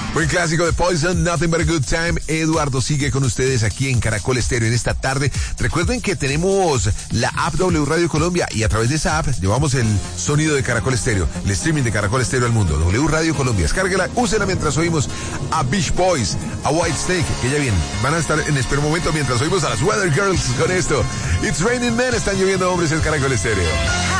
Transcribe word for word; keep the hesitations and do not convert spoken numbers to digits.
Buen clásico de Poison, Nothing But a Good Time. Eduardo sigue con ustedes aquí en Caracol Estéreo en esta tarde. Recuerden que tenemos la app W Radio Colombia y a través de esa app llevamos el sonido de Caracol Estéreo, el streaming de Caracol Estéreo al mundo. W Radio Colombia, descárguela, úsela mientras oímos a Beach Boys, a White Snake, que ya vienen. Van a estar en este momento mientras oímos a las Weather Girls con esto. It's Raining Men, están lloviendo hombres en Caracol Estéreo.